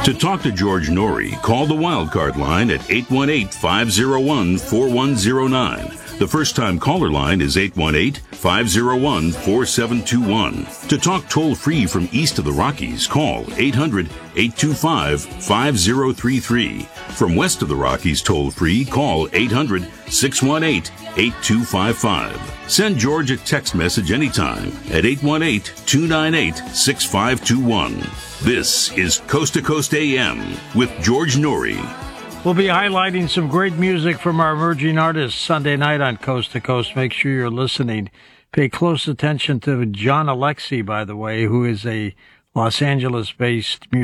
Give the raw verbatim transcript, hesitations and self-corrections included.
To talk to George Norrie, call the Wildcard line at eight one eight, five oh one, four one oh nine. The first-time caller line is eight one eight, five oh one, four seven two one. To talk toll-free from east of the Rockies, call eight hundred, eight two five, five oh three three. From west of the Rockies toll-free, call eight hundred, six one eight, eight two five five. Send George a text message anytime at eight one eight, two nine eight, six five two one. This is Coast to Coast A M with George Norrie. We'll be highlighting some great music from our emerging artists Sunday night on Coast to Coast. Make sure you're listening. Pay close attention to John Alexi, by the way, who is a Los Angeles-based musician.